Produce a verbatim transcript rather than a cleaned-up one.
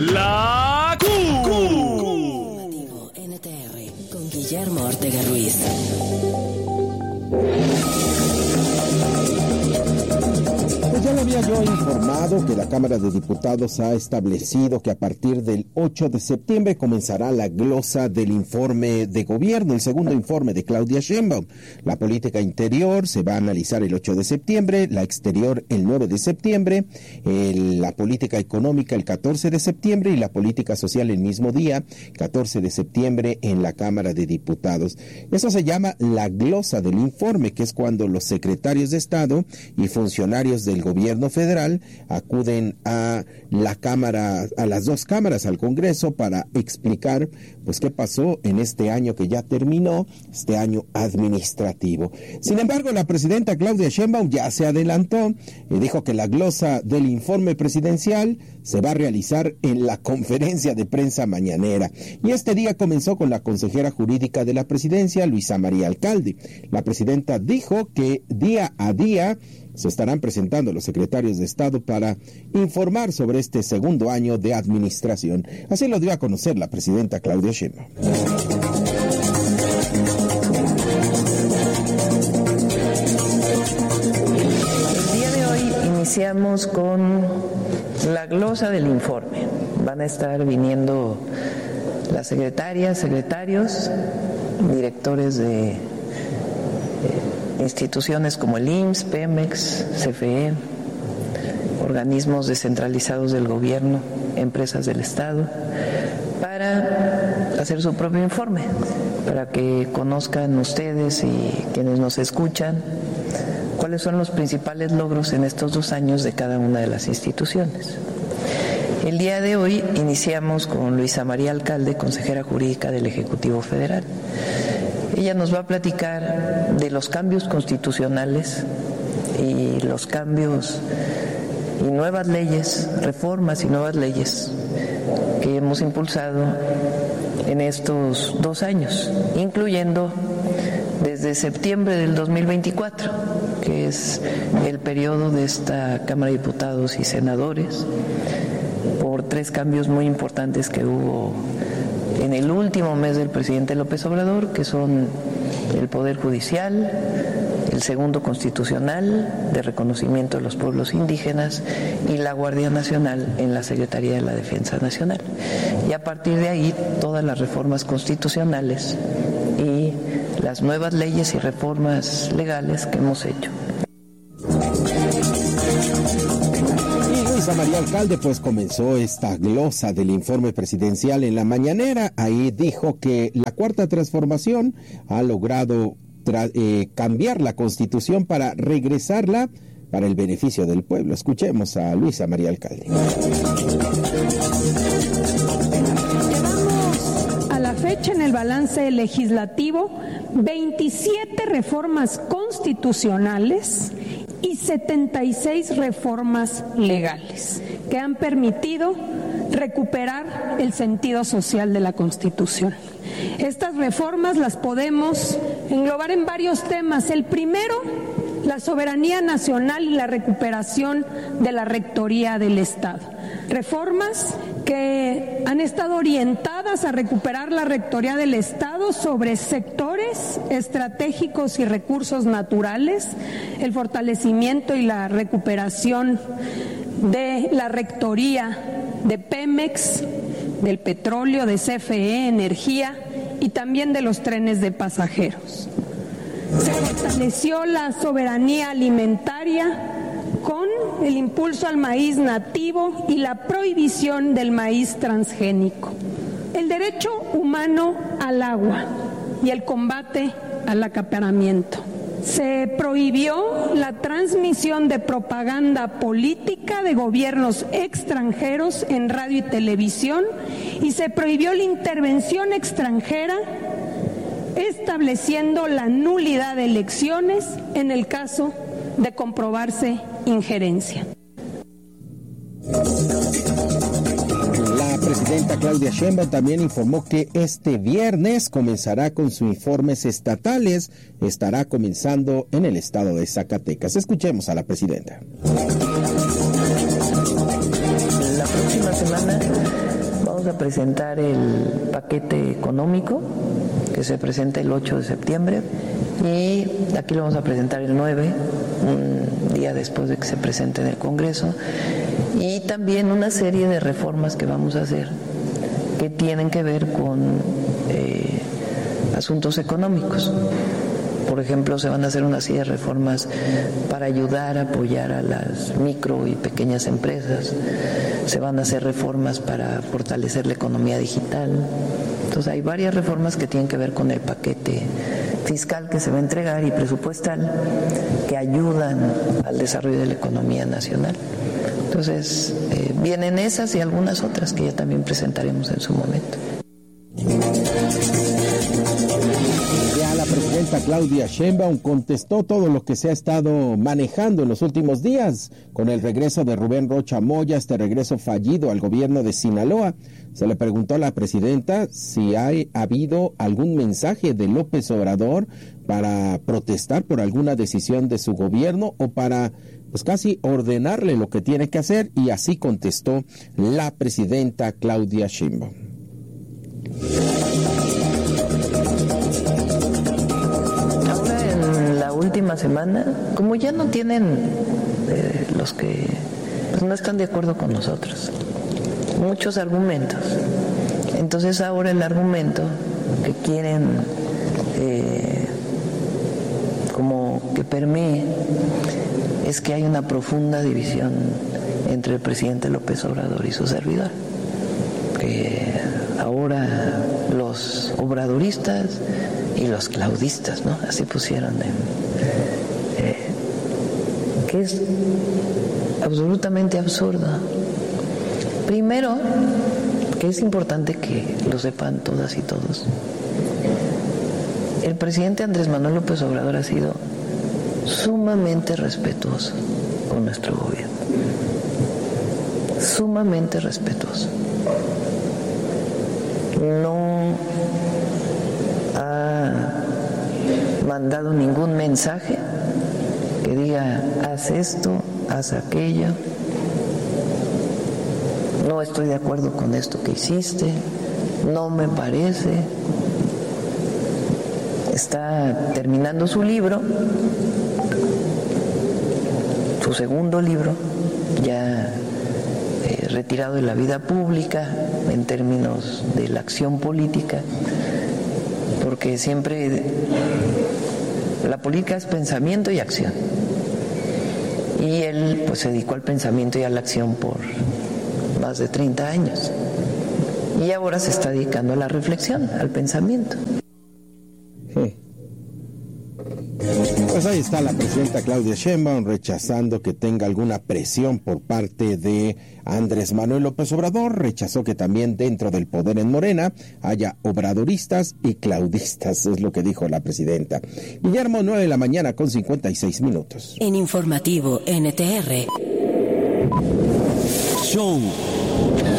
La Q. Q. N T R con Guillermo Ortega Ruiz. Pues ya lo había yo informado que la Cámara de Diputados ha establecido que a partir del ocho de septiembre comenzará la glosa del informe de gobierno, el segundo informe de Claudia Sheinbaum. La política interior se va a analizar el ocho de septiembre, la exterior el nueve de septiembre, el, la política económica el catorce de septiembre y la política social el mismo día, catorce de septiembre, en la Cámara de Diputados. Eso se llama la glosa del informe, que es cuando los secretarios de Estado y funcionarios del gobierno federal acuden a la Cámara, a las dos cámaras, al Congreso, para explicar pues qué pasó en este año que ya terminó, este año administrativo. Sin embargo, la presidenta Claudia Sheinbaum ya se adelantó y dijo que la glosa del informe presidencial se va a realizar en la conferencia de prensa mañanera. Y este día comenzó con la consejera jurídica de la presidencia, Luisa María Alcalde. La presidenta dijo que día a día se estarán presentando los secretarios de Estado para informar sobre este segundo año de administración. Así lo dio a conocer la presidenta Claudia Sheinbaum. El día de hoy iniciamos con la glosa del informe. Van a estar viniendo las secretarias, secretarios, directores de instituciones como el I M S S, Pemex, C F E, organismos descentralizados del gobierno, empresas del Estado, para hacer su propio informe, para que conozcan ustedes y quienes nos escuchan cuáles son los principales logros en estos dos años de cada una de las instituciones. El día de hoy iniciamos con Luisa María Alcalde, consejera jurídica del Ejecutivo Federal. Ella nos va a platicar de los cambios constitucionales y los cambios y nuevas leyes, reformas y nuevas leyes que hemos impulsado en estos dos años, incluyendo desde septiembre del dos mil veinticuatro, que es el periodo de esta Cámara de Diputados y Senadores, por tres cambios muy importantes que hubo en el último mes del presidente López Obrador, que son el Poder Judicial, el segundo constitucional de reconocimiento de los pueblos indígenas y la Guardia Nacional en la Secretaría de la Defensa Nacional. Y a partir de ahí, todas las reformas constitucionales y las nuevas leyes y reformas legales que hemos hecho. Luisa María Alcalde pues comenzó esta glosa del informe presidencial en la mañanera. Ahí dijo que la Cuarta Transformación ha logrado tra- eh, cambiar la Constitución para regresarla para el beneficio del pueblo. Escuchemos a Luisa María Alcalde. Llevamos a la fecha en el balance legislativo veintisiete reformas constitucionales y setenta y seis reformas legales que han permitido recuperar el sentido social de la Constitución. Estas reformas las podemos englobar en varios temas. El primero, la soberanía nacional y la recuperación de la rectoría del Estado. Reformas que han estado orientadas a recuperar la rectoría del Estado sobre sectores estratégicos y recursos naturales, el fortalecimiento y la recuperación de la rectoría de Pemex, del petróleo, de C F E, energía y también de los trenes de pasajeros. Se fortaleció la soberanía alimentaria con el impulso al maíz nativo y la prohibición del maíz transgénico. El derecho humano al agua y el combate al acaparamiento. Se prohibió la transmisión de propaganda política de gobiernos extranjeros en radio y televisión y se prohibió la intervención extranjera, estableciendo la nulidad de elecciones en el caso de comprobarse injerencia. La presidenta Claudia Sheinbaum también informó que este viernes comenzará con sus informes estatales. Estará comenzando en el estado de Zacatecas. Escuchemos a la presidenta. La próxima semana Vamos a presentar el paquete económico que se presenta el ocho de septiembre y aquí lo vamos a presentar el nueve, un día después de que se presente en el Congreso, y también una serie de reformas que vamos a hacer que tienen que ver con eh, asuntos económicos. Por ejemplo, se van a hacer una serie de reformas para ayudar a apoyar a las micro y pequeñas empresas. Se van a hacer reformas para fortalecer la economía digital. Entonces hay varias reformas que tienen que ver con el paquete fiscal que se va a entregar y presupuestal que ayudan al desarrollo de la economía nacional. Entonces eh, vienen esas y algunas otras que ya también presentaremos en su momento. La presidenta Claudia Sheinbaum contestó todo lo que se ha estado manejando en los últimos días con el regreso de Rubén Rocha Moya, este regreso fallido al gobierno de Sinaloa. Se le preguntó a la presidenta si ha habido algún mensaje de López Obrador para protestar por alguna decisión de su gobierno o para pues casi ordenarle lo que tiene que hacer, y así contestó la presidenta Claudia Sheinbaum. Última semana, como ya no tienen eh, los que pues no están de acuerdo con nosotros muchos argumentos, entonces ahora el argumento que quieren eh, como que permee es que hay una profunda división entre el presidente López Obrador y su servidor, que ahora los obradoristas y los claudistas, ¿no? Así pusieron en, eh, que es absolutamente absurdo. Primero, que es importante que lo sepan todas y todos, el presidente Andrés Manuel López Obrador ha sido sumamente respetuoso con nuestro gobierno, sumamente respetuoso. No ha mandado ningún mensaje que diga haz esto, haz aquello, no estoy de acuerdo con esto que hiciste, no me parece. Está terminando su libro, su segundo libro, ya eh, retirado de la vida pública en términos de la acción política, porque siempre la política es pensamiento y acción, y él pues se dedicó al pensamiento y a la acción por más de treinta años y ahora se está dedicando a la reflexión, al pensamiento. Pues ahí está la presidenta Claudia Sheinbaum rechazando que tenga alguna presión por parte de Andrés Manuel López Obrador. Rechazó que también dentro del poder en Morena haya obradoristas y claudistas, es lo que dijo la presidenta. Guillermo, nueve de la mañana con cincuenta y seis minutos. En Informativo N T R. Show